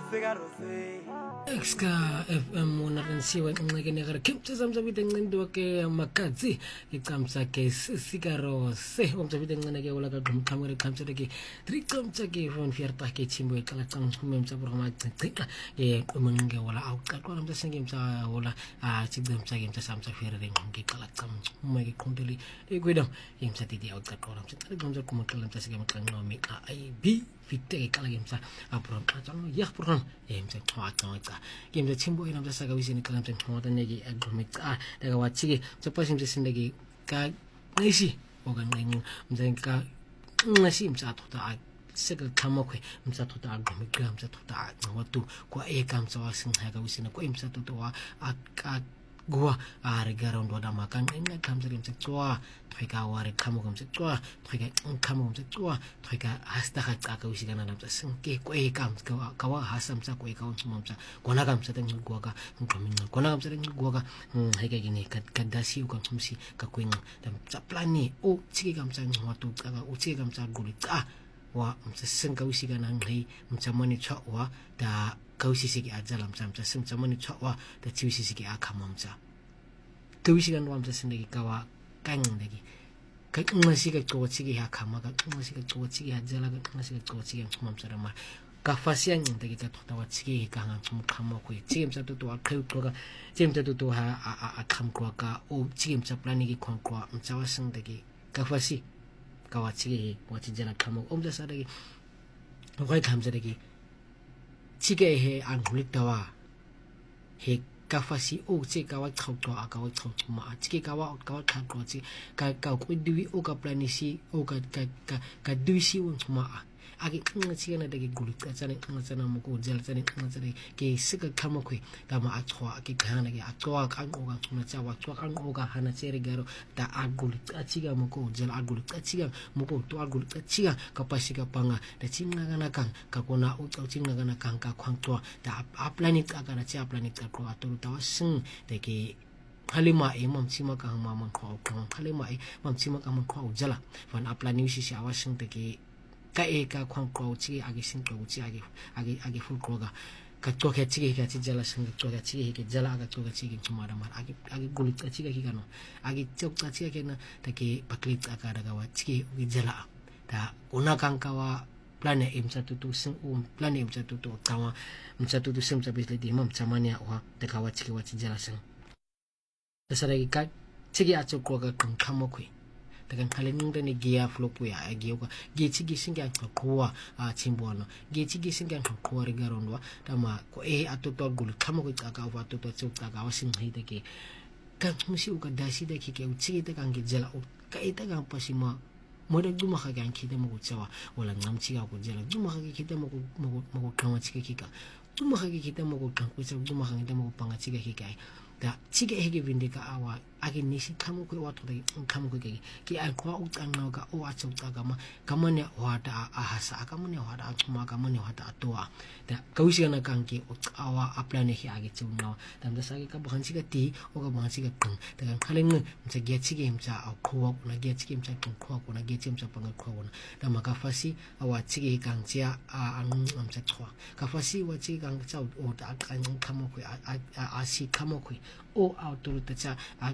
Exka FM unarensiwa ngqekene gara kempse samsabide nqendo ke makatsi icamsa ke sigaro se umsabide nqene ke wala ka qhamqhamere qhamse ke tricamsa ke fon fierta ke chimbo ekala qamchume msabura macicika ke umunge wala awuqaqwa msasenge msa wala chigdamsa ke msa samsa ferere ngi qala qamchume ke qondeli ekwedam yemsa tidi awuqaqwa msa qamsa kumaqala msa sike maqanqa mi IB Victor kala gemsa apron atano ya program emse twatanga gemsa chimbo ina msa saka wisini kala msa twata negi agromita daga wachige tsopasim sindegi ka nisi oga ngengu mzenka ngasi msa tota seka kamakwe msa tota agromita msa tota watu kwa ekamsa wasinga ka wisina kwa msa tota wa gua regara ndo da makan enga kamsari mtswa tweka ware kamo kamtswa tweka kamo kamtswa tweka hasta ka usigana namtsa sinke ko e kamska kawa hasamsa ko e ka unsumamsa kona kamsa teng gua ka ngqaminga kona kamsa teng gua ka heke gine kadasi ka tsumsi ka kweng da tsaplani o tsike kamsa ngwatu ka o tsike kamsa guli wa mtsa sinka usigana ngai mtsamani tswa wa da kausisiki ajala msamsa simtsamani tswa da tsiwisiki akamamsa kawisika ndo amsa sindeki kawa kangndeki kakngasika tsotsiki hakama kakngasika tsotsiki ajala kakngasika tsotsiki msamsa rama kafasi ngndeki katota watsiki kanga mkhama kwe tsimsa toto aqhewqoka tsimsa toto ha akhamqwa ka o tsimsa plani ki khonkwa mtsawa sindeki kafasi kawatsiki watijala khama omsa sadeki ngoi khamsadeki chike he anghuliktawa he kafasi o tse ka wa khawtwa aka wa khawtuma chike ka wa khawtwa tse ka kudwi o ka planisi o ka duisi wontsuma age ngachina de gulika tsane ngatsana moko jela tsane ngatsane ke sika khamakwe tama achwa ke khana ke achwa ka ngoga tsuna tsawa achwa ka ngoga hana tsere garo ta agulika tsiga moko jela agulika tsiga moko to agulika tsiga kapasika panga da tsinga kana kan ka kona o tsinga kana kan ka khwangtwa ta aplanet ka kana tsia planet ka ko atoru ta sing de ke halima imam tsima ka mama ko halima imam tsima ka mama ko jela van aplani shi shi awasing de ke ka eka khwangqwa utsi age sinqwa utsi age fulqoga ka tsoke tsike ka tsijala singa tsoke tsike ke jala aga tsoke tsike tsumara mar age gulit tsike ki kano age tsok tsike na take paklit aka daga wa tsike ugi jala ta una kankawa plane imsa tutu sing plane imsa tutu kawa imsa tutu simsa bisle di mam chamania wa daga wa tsike wa tsijala sing tasara ka tsike atsokwa ka khamokwe takan kalengda ni gia flopu ya agioka gechigi singa kwa chimbono gechigi singa kwa rigarondwa tama ko atoto gulu kama ko taka wa atoto tsuka ka wasinghide ke kan musi uka dasi de ke uchi de kan gejela o ka ita kan pasima moda duma ka kan kide mo tsawa wala ngamchi ka ko jela duma ka kide mo kama chike kika duma ka kide mo ko kan ko duma ka kide mo panga chike kika da chike hege vindika awa age nisi kamo ko wato de kamo ko ki akwa utanga ka o atsuka ma kamane wada ahasa kamane wada atuma kamane wada atoa da kausiana kanke awa aplane hi age tsuna da msage ka bhansi ka ti o ka bhansi ka kung da khaleng mse getsige imsa akhuwa kuna getsige imsa khuwa kuna getsige imsa panga khuwa da makafasi awa tsige kangcia amsa khwa kafasi wa tsige kangcia o da kamo ko asi kamo ko o autorita cha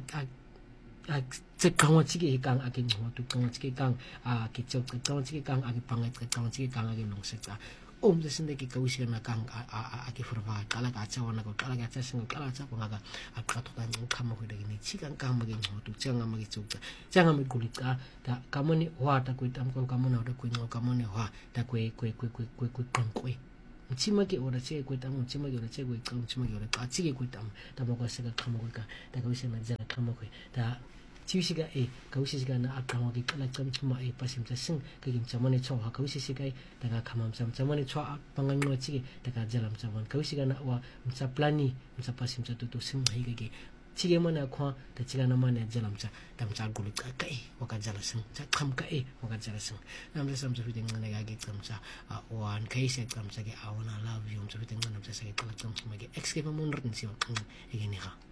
tsekawa tsike kang ake ngoto kang tsike kang ke tsok kang tsike kang ake pangat kang tsike kang ake longsetsa mse sinde ke kausina kang ake forva kala ka tsawana ko kala ka tsasinga kala tsa panga akato ka ngkhama ko de ni tsika kang mage ngoto tsanga mage tsokta tsanga me kulika ta kamone wa ta ko tam ko kamona da ko ngo kamone wa ta ko kwe mchima ke ora che kweta mchima ke ora che kweta mchima ke ora ka chige kweta ta mo ka sega khamo ka ta ka wisena jala khamo ko ta chiwisiga ka wisisiga na akamo ke kala chamchuma pasim ta sing ke gim chamane cho ha ka wisisiga ta ka khamam chamane cho pangang no chige ta ka jala mchaman ka wisisiga na wa mcha plani mcha pasim cha to sing hi ke chige mana khwa ta chiga na mana jalam cha tamcha gulu ka waka jala sing cha kham ka waka jala sing namsa samsa fiteng na ga ge tamcha wan kai se tamcha ge I wanna love you samsa fiteng na namsa sa kala tamcha ge escape mo nrin si wa igini ha